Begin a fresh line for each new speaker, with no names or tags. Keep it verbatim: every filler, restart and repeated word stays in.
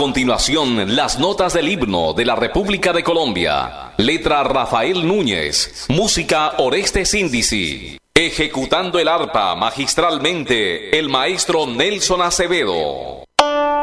continuación, las notas del himno de la República de Colombia. Letra Rafael Núñez. Música Orestes Índice. Ejecutando el arpa magistralmente, el maestro Nelson Acevedo.